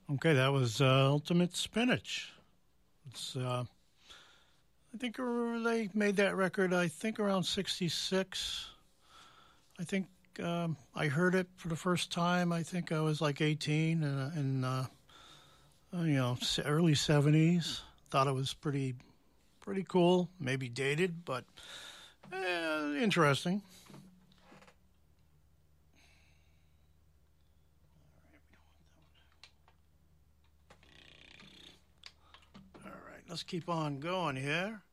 Okay, that was Ultimate Spinach. It's I think they made that record. I think around '66. I think I heard it for the first time. I think I was like 18 early '70s. Thought it was pretty cool. Maybe dated, but interesting. All right, let's keep on going here.